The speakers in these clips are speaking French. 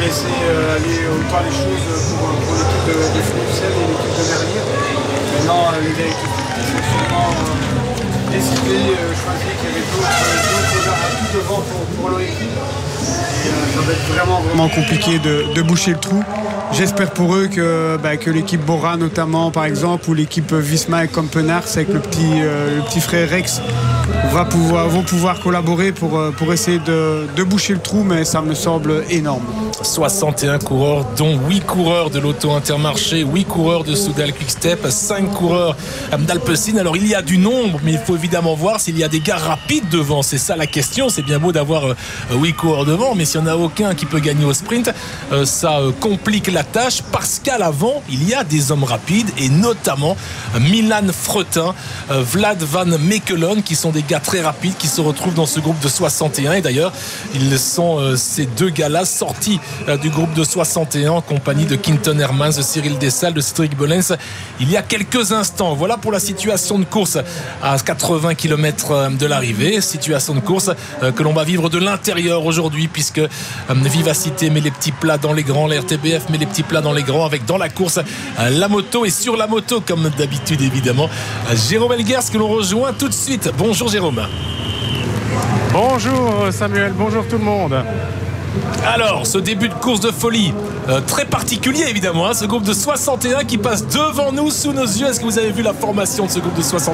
laissé aller autant les choses pour l'équipe de Philippe Sel et l'équipe de Merlier. Maintenant, les directeurs ont sûrement décidé, choisi qu'il y avait d'autres atouts devant pour leur équipe. Et ça va être vraiment compliqué de boucher le trou. J'espère pour eux que l'équipe Bora notamment par exemple, ou l'équipe Visma et Kampenaars avec le petit frère Rex vont pouvoir collaborer pour essayer de boucher le trou, mais ça me semble énorme. 61 coureurs, dont 8 coureurs de l'Auto Intermarché, 8 coureurs de Soudal Quick-Step, 5 coureurs d'Alpecin. Alors il y a du nombre, mais il faut évidemment voir s'il y a des gars rapides devant. C'est ça la question. C'est bien beau d'avoir 8 coureurs devant, mais s'il n'y en a aucun qui peut gagner au sprint, ça complique la tâche, parce qu'à l'avant il y a des hommes rapides, et notamment Milan Fretin, Vlad Van Mechelen, qui sont des gars très rapides qui se retrouvent dans ce groupe de 61. Et d'ailleurs ils sont ces deux gars-là sortis du groupe de 61 en compagnie de Quinton Hermans, de Cyril Dessal, de Cédric Belens il y a quelques instants. Voilà pour la situation de course à 80 km de l'arrivée. Situation de course que l'on va vivre de l'intérieur aujourd'hui, puisque Vivacité met les petits plats dans les grands, la RTBF met les petits plats dans les grands, avec dans la course la moto, et sur la moto comme d'habitude évidemment Jérôme Elguers, que l'on rejoint tout de suite. Bonjour Jérôme. Bonjour Samuel, bonjour tout le monde. Alors, ce début de course de folie, très particulier évidemment, ce groupe de 61 qui passe devant nous, sous nos yeux. Est-ce que vous avez vu la formation de ce groupe de 61 ?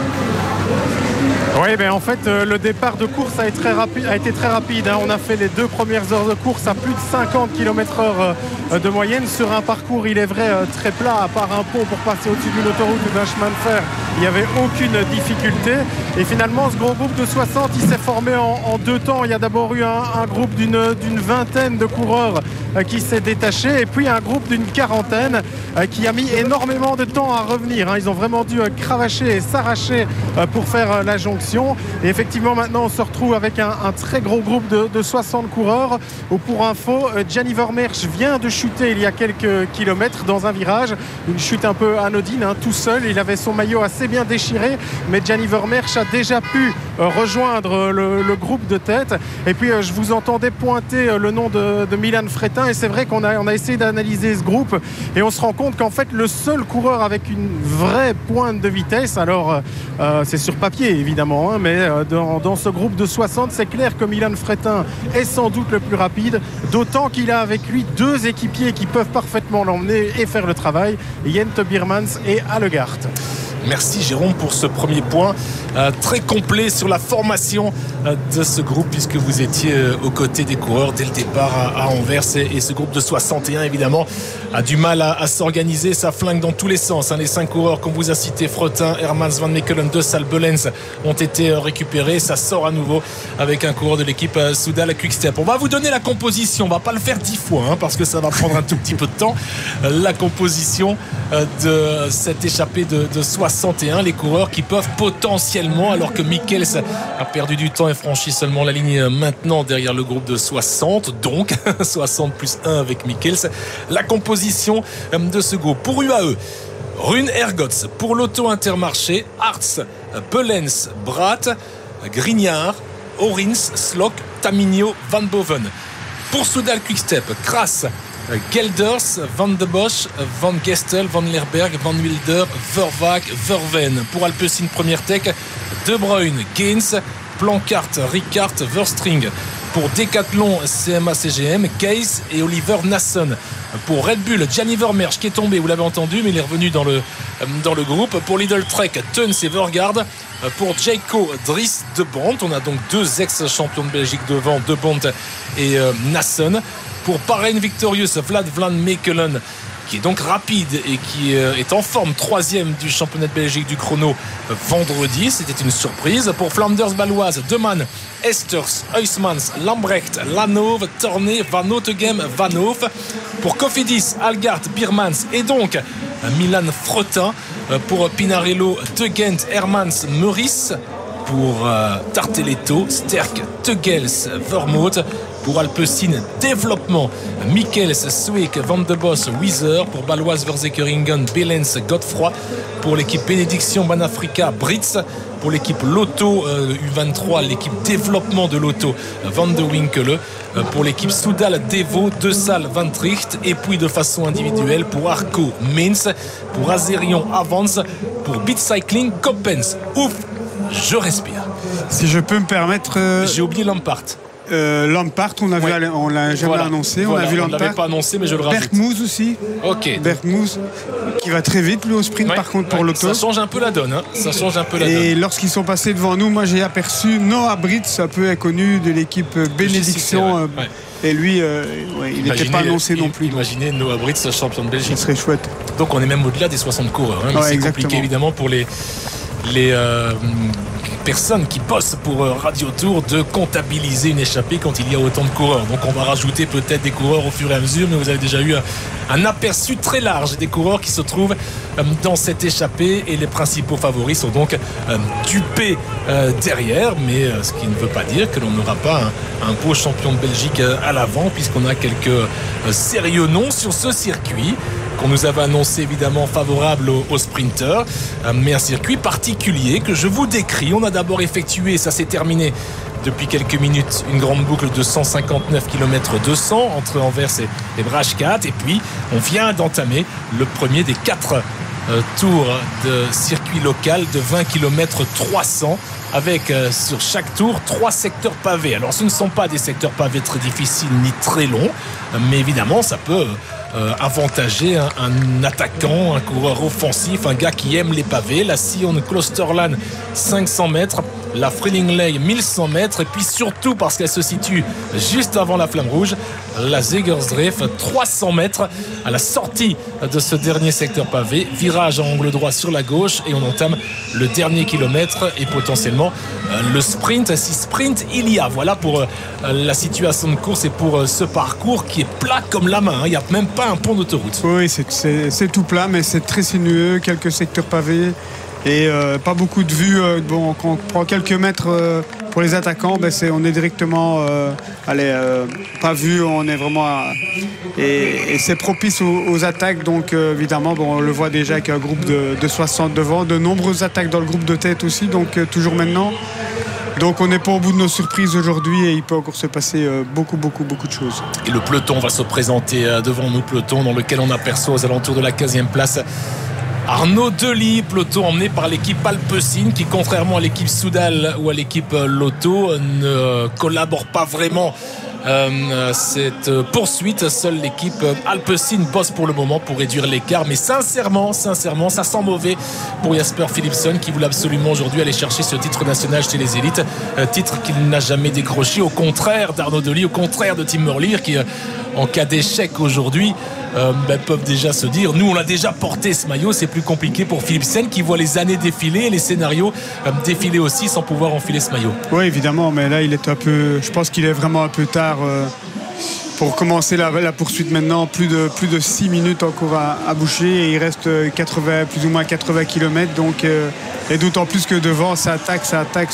Oui, en fait, le départ de course a été très rapide. On a fait les 2 premières heures de course à plus de 50 km/h de moyenne sur un parcours, il est vrai, très plat, à part un pont pour passer au-dessus d'une autoroute ou d'un chemin de fer. Il n'y avait aucune difficulté. Et finalement, ce gros groupe de 60, il s'est formé en 2 temps. Il y a d'abord eu un groupe d'une vingtaine de coureurs qui s'est détaché, et puis un groupe d'une quarantaine qui a mis énormément de temps à revenir. Ils ont vraiment dû cravacher et s'arracher pour faire la jonction. Et effectivement, maintenant, on se retrouve avec un très gros groupe de 60 coureurs. Où, pour info, Gianni Vermeersch vient de chuter il y a quelques kilomètres dans un virage. Une chute un peu anodine, tout seul. Il avait son maillot assez bien déchiré, mais Gianni Vermeersch a déjà pu rejoindre le groupe de tête. Et puis, je vous entendais pointer le nom de Milan Fretin, et c'est vrai qu'on a essayé d'analyser ce groupe, et on se rend compte qu'en fait, le seul coureur avec une vraie pointe de vitesse, alors c'est sur papier évidemment, mais dans ce groupe de 60, c'est clair que Milan Fretin est sans doute le plus rapide, d'autant qu'il a avec lui 2 équipiers qui peuvent parfaitement l'emmener et faire le travail, Jente Biermans et Allegaert. Merci Jérôme pour ce premier point très complet sur la formation de ce groupe, puisque vous étiez aux côtés des coureurs dès le départ à Anvers, et ce groupe de 61 évidemment a du mal à s'organiser, ça flingue dans tous les sens. Les 5 coureurs qu'on vous a cités, Fretin, Hermans, Van Mechelen, Dessal, Belens, ont été récupérés. Ça sort à nouveau avec un coureur de l'équipe Soudal Quick-Step. On va vous donner la composition, on va pas le faire 10 fois parce que ça va prendre un tout petit peu de temps. La composition de cette échappée de 61, les coureurs qui peuvent potentiellement, alors que Mikkels a perdu du temps et franchit seulement la ligne maintenant derrière le groupe de 60, donc 60 plus 1 avec Mikkels, la composition de ce groupe. Pour UAE, Rune Ergots. Pour l'Auto Intermarché, Hartz, Belens, Braat, Grignard, Orins, Slok, Tamigno, Van Boven. Pour Soudal Quick-Step, Kras, Gelders, Van de Bosch, Van Gestel, Van Lerberg, Van Wilder, Vervaak, Verven. Pour Alpecin Première Tech, De Bruyne, Gaines, Plancart, Ricard, Verstring. Pour Decathlon, CMA CGM, Case et Oliver Nassen. Pour Red Bull, Gianni Vermeersch qui est tombé, vous l'avez entendu, mais il est revenu dans le groupe. Pour Lidl Trek, Teuns et Vergaard. Pour Jayco, Dries De Bont. On a donc 2 ex-champions de Belgique devant, De Bont et Nassen. Pour Bahreïn Victorious, Vlad Van Mechelen, qui est donc rapide et qui est en forme, 3e du championnat de Belgique du chrono vendredi. C'était une surprise. Pour Flanders Baloise, Deman, Esters, Huysmans, Lambrecht, Lanove, Torné, Van Otegem, Van Hoof. Pour Cofidis, Algaert, Biermans et donc Milan Fretin. Pour Pinarello, Tegent, Hermans, Meurice. Pour Tarteletto, Sterk, Tegels, Vermouth. Pour Alpecin, développement, Michels, Sweek, Van de Bos, Wieser. Pour Baloise, Verzekeringen, Belens, Godefroy. Pour l'équipe Bénédiction, Banafrica, Brits. Pour l'équipe Lotto U23, l'équipe développement de Lotto, Van de Winkele. Pour l'équipe Soudal, Devo, De Salle, Van Tricht. Et puis de façon individuelle pour Arco, Mainz. Pour Azerion, Avance. Pour Beat Cycling, Coppens. Ouf, je respire. Si je peux me permettre... J'ai oublié Lampart. Lampart, on l'a jamais annoncé. Voilà, on a vu on ne Lampart. l'avait pas annoncé, mais je le rajoute. Berkmoes aussi. Ok. Berkmoes, qui va très vite lui au sprint, par contre, pour l'auto. Ça change un peu la donne. Hein. Ça change un peu la donne. Et lorsqu'ils sont passés devant nous, moi j'ai aperçu Noah Brits, un peu inconnu de l'équipe Bénédiction. Et lui, il n'était pas annoncé non plus. Imaginez Noah Brits, champion de Belgique. Ça serait chouette. Donc on est même au-delà des 60 coureurs. Hein, mais c'est compliqué évidemment pour les personnes qui bossent pour Radio Tour de comptabiliser une échappée quand il y a autant de coureurs. Donc on va rajouter peut-être des coureurs au fur et à mesure, mais vous avez déjà eu un aperçu très large des coureurs qui se trouvent dans cette échappée, et les principaux favoris sont donc dupés derrière, mais ce qui ne veut pas dire que l'on n'aura pas un beau champion de Belgique à l'avant, puisqu'on a quelques sérieux noms sur ce circuit qu'on nous avait annoncé évidemment favorable aux sprinteurs, mais un circuit particulier que je vous décris. On a d'abord effectué, ça s'est terminé depuis quelques minutes, une grande boucle de 159 km 200 entre Anvers et Braschaat, et puis on vient d'entamer le premier des 4 tours de circuit local de 20 km 300 avec sur chaque tour 3 secteurs pavés. Alors ce ne sont pas des secteurs pavés très difficiles ni très longs, mais évidemment ça peut avantager un attaquant, un coureur offensif, un gars qui aime les pavés. La Sion Klosterland 500 mètres, la Frelingley 1100 mètres, et puis surtout parce qu'elle se situe juste avant la flamme rouge, la Zegersdreef 300 mètres à la sortie de ce dernier secteur pavé, virage à angle droit sur la gauche, et on entame le dernier kilomètre et potentiellement le sprint, si sprint il y a. Voilà pour la situation de course et pour ce parcours qui est plat comme la main. Il n'y a même pas un pont d'autoroute. Oui, c'est tout plat, mais c'est très sinueux, quelques secteurs pavés et pas beaucoup de vues. Bon, quand on prend quelques mètres pour les attaquants, on est directement pas vu, on est vraiment et c'est propice aux attaques. Donc évidemment, on le voit déjà avec un groupe de 60 devant, de nombreuses attaques dans le groupe de tête aussi, donc toujours maintenant. Donc on n'est pas au bout de nos surprises aujourd'hui, et il peut encore se passer beaucoup de choses. Et le peloton va se présenter devant nous, peloton dans lequel on aperçoit aux alentours de la 15e place Arnaud Delis, peloton emmené par l'équipe Alpecin, qui contrairement à l'équipe Soudal ou à l'équipe Lotto ne collabore pas vraiment cette poursuite. Seule l'équipe Alpecin bosse pour le moment pour réduire l'écart, mais sincèrement ça sent mauvais pour Jasper Philipsen, qui voulait absolument aujourd'hui aller chercher ce titre national chez les élites, titre qu'il n'a jamais décroché, au contraire d'Arnaud Delis, au contraire de Tim Merlier, qui en cas d'échec aujourd'hui peuvent déjà se dire, nous on a déjà porté ce maillot. C'est plus compliqué pour Philipsen, qui voit les années défiler et les scénarios défiler aussi sans pouvoir enfiler ce maillot. Oui, évidemment, mais là il est un peu, je pense qu'il est vraiment un peu tard pour commencer la poursuite maintenant. Plus de 6 minutes encore à boucher, et il reste plus ou moins 80 km, donc et d'autant plus que devant ça attaque,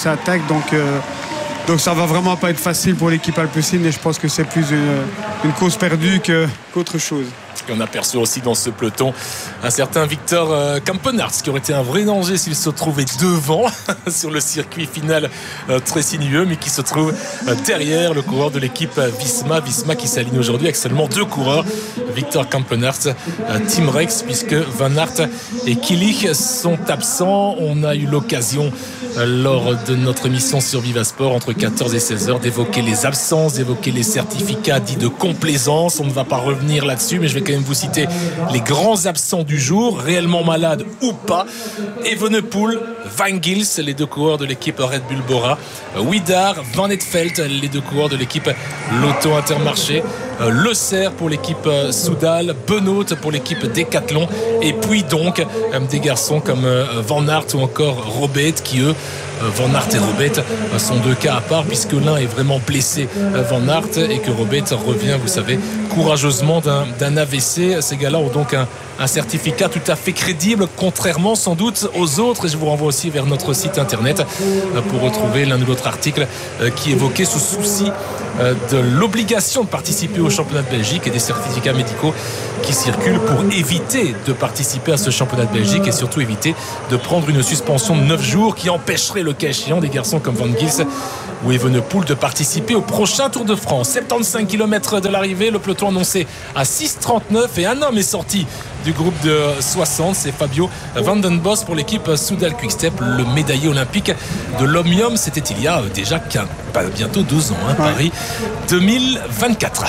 donc ça va vraiment pas être facile pour l'équipe Alpecin, et je pense que c'est plus une cause perdue qu'autre chose. Et on aperçoit aussi dans ce peloton un certain Victor Campenaerts, qui aurait été un vrai danger s'il se trouvait devant sur le circuit final très sinueux, mais qui se trouve derrière le coureur de l'équipe Visma qui s'aligne aujourd'hui avec seulement 2 coureurs, Victor Campenaerts, Tim Rex, puisque Van Aert et Killich sont absents. On a eu l'occasion lors de notre émission sur Vivasport entre 14 et 16 heures d'évoquer les absences, d'évoquer les certificats dits de complaisance. On ne va pas revenir là-dessus, mais je vais quand même vous citer les grands absents du jour, réellement malades ou pas. Evenepoel, Van Gils, les 2 coureurs de l'équipe Red Bull Bora, Widar, Van Etfeldt, les 2 coureurs de l'équipe Lotto Intermarché, Le Cerf pour l'équipe Soudal, Benoît pour l'équipe Décathlon, et puis donc des garçons comme Van Aert ou encore Robet qui eux, Van Aert et Robet sont deux cas à part puisque l'un est vraiment blessé, Van Aert, et que Robet revient, vous savez, courageusement d'un AVC. Ces gars-là ont donc un certificat tout à fait crédible, contrairement sans doute aux autres, et je vous renvoie aussi vers notre site internet pour retrouver l'un ou l'autre article qui évoquait ce souci de l'obligation de participer au championnat de Belgique et des certificats médicaux qui circulent pour éviter de participer à ce championnat de Belgique et surtout éviter de prendre une suspension de 9 jours qui empêcherait le cas échéant des garçons comme Van Gils ou Evenepoel de participer au prochain Tour de France. 75 km de l'arrivée, le peloton annoncé à 6,39 et un homme est sorti du groupe de 60, c'est Fabio Vandenbos pour l'équipe Soudal Quick-Step, le médaillé olympique de l'Omnium. C'était il y a déjà bientôt 2 ans, Paris 2024.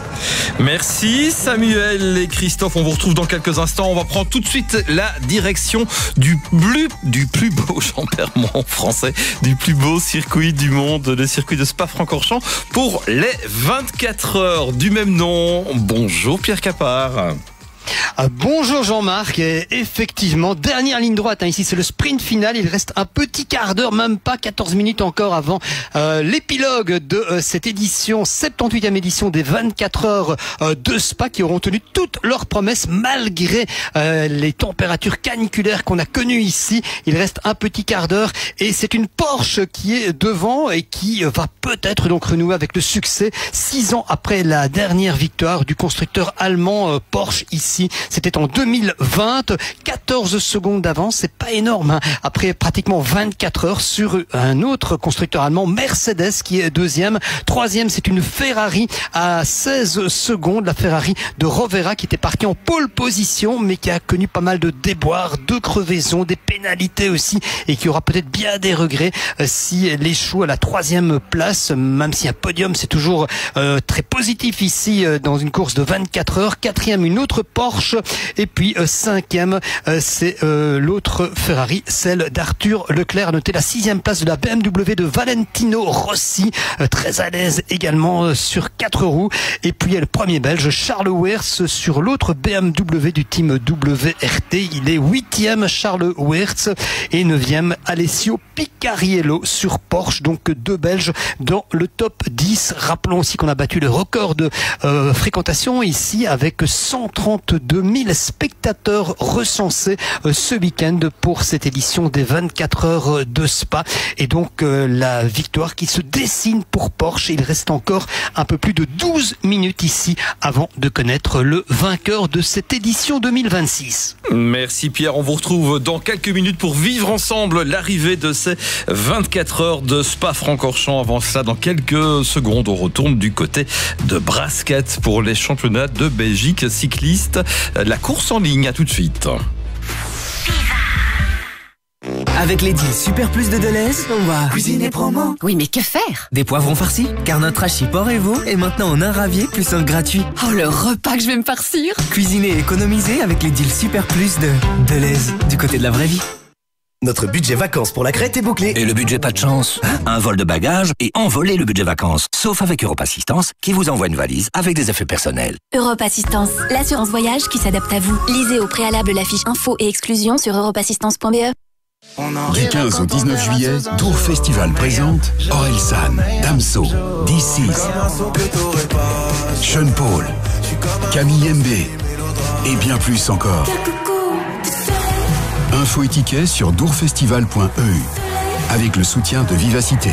Merci Samuel et Christophe, on vous retrouve dans quelques instants. On va prendre tout de suite la direction du plus beau, j'en perds mon français, du plus beau circuit du monde, le circuit de Spa-Francorchamps, pour les 24 heures du même nom. Bonjour Pierre Capard. Bonjour Jean-Marc, et effectivement, dernière ligne droite, ici c'est le sprint final, il reste un petit quart d'heure, même pas 14 minutes encore avant l'épilogue de cette édition, 78e édition des 24 heures de Spa, qui auront tenu toutes leurs promesses malgré les températures caniculaires qu'on a connues ici. Il reste un petit quart d'heure et c'est une Porsche qui est devant et qui va peut-être donc renouer avec le succès 6 ans après la dernière victoire du constructeur allemand Porsche ici. C'était en 2020, 14 secondes d'avance, c'est pas énorme, après pratiquement 24 heures sur un autre constructeur allemand, Mercedes, qui est deuxième. Troisième, c'est une Ferrari à 16 secondes, la Ferrari de Rovera, qui était partie en pole position, mais qui a connu pas mal de déboires, de crevaisons, des pénalités aussi, et qui aura peut-être bien des regrets si elle échoue à la 3e place, même si un podium c'est toujours très positif ici dans une course de 24 heures. 4e, une autre Porsche, et puis 5e, c'est l'autre Ferrari, celle d'Arthur Leclerc. À noter la 6e place de la BMW de Valentino Rossi, très à l'aise également sur 4 roues. Et puis le premier Belge, Charles Weerts, sur l'autre BMW du team WRT. Il est 8e, Charles Weerts, et 9e, Alessio Picariello sur Porsche. Donc 2 Belges dans le top 10. Rappelons aussi qu'on a battu le record de fréquentation ici avec 132 000 spectateurs recensés ce week-end pour cette édition des 24 heures de Spa. Et donc la victoire qui se dessine pour Porsche. Il reste encore un peu plus de 12 minutes ici avant de connaître le vainqueur de cette édition 2026. Merci Pierre, on vous retrouve dans quelques minutes pour vivre ensemble l'arrivée de ces 24 heures de Spa-Francorchamps. Avant cela, dans quelques secondes, on retourne du côté de Brasquette pour les championnats de Belgique cycliste. La course en ligne, à tout de suite. Avec les deals Super Plus de Deleuze, on va cuisiner promo. Oui, mais que faire? Des poivrons farcis, car notre hachis porc et veau est maintenant en un ravier plus un gratuit. Oh, le repas que je vais me farcir! Cuisiner et économiser avec les deals Super Plus de Deleuze, du côté de la vraie vie. Notre budget vacances pour la Crète est bouclé. Et le budget pas de chance? Un vol de bagages et envoler le budget vacances. Sauf avec Europe Assistance, qui vous envoie une valise avec des effets personnels. Europe Assistance, l'assurance voyage qui s'adapte à vous. Lisez au préalable la fiche info et exclusion sur europeassistance.be. Du 15 au 19 juillet, Dour Festival présente Orelsan, Damso, D6, Sean Paul, Camille Mbé et bien plus encore. Info et tickets sur dourfestival.eu avec le soutien de Vivacité.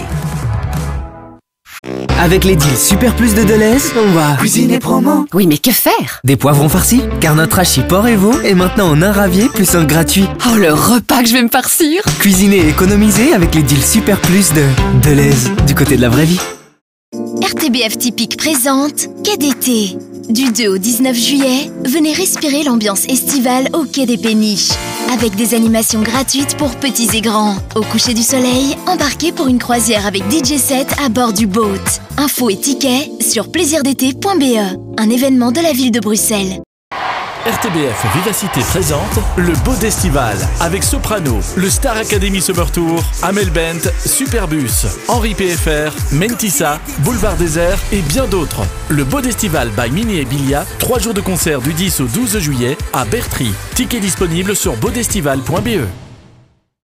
Avec les deals Super Plus de Deleuze, on va cuisiner promo. Oui, mais que faire? Des poivrons farcis, car notre hachis porc et veau est maintenant en un ravier plus un gratuit. Oh, le repas que je vais me farcir! Cuisiner et économiser avec les deals Super Plus de Deleuze, du côté de la vraie vie. RTBF Typique présente Quai d'été. Du 2 au 19 juillet, venez respirer l'ambiance estivale au Quai des Péniches. Avec des animations gratuites pour petits et grands. Au coucher du soleil, embarquez pour une croisière avec DJ set à bord du boat. Infos et tickets sur plaisirdété.be, un événement de la ville de Bruxelles. RTBF Vivacité présente le Beau d'Estival avec Soprano, le Star Academy Summer Tour, Amel Bent, Superbus, Henri PFR, Mentissa, Boulevard Désert et bien d'autres. Le Beau d'Estival by Mini et Bilia, 3 jours de concert du 10 au 12 juillet à Bertry. Tickets disponibles sur beaudestival.be.